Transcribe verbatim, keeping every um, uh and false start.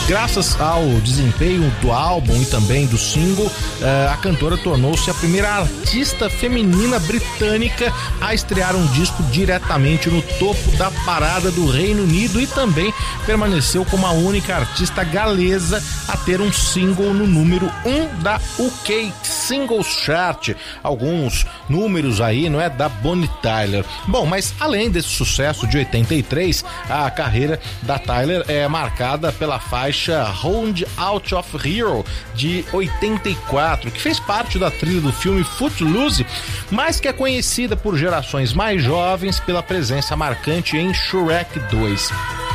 Graças ao desempenho do álbum e também do single, a cantora tornou-se a primeira artista feminina britânica a estrear um disco diretamente no topo da parada do Reino Unido e também permaneceu como a única artista galesa a ter um single no número um da U K Singles Chart. Alguns números aí, não é? Da Bonnie Tyler. Bom, mas além desse sucesso de oitenta e três, a carreira da Tyler é marcada pela faixa Round Out of Hero de oitenta e quatro, que fez parte da trilha do filme Footloose, mas que é conhecida por gerações mais jovens pela presença marcante em Shrek dois.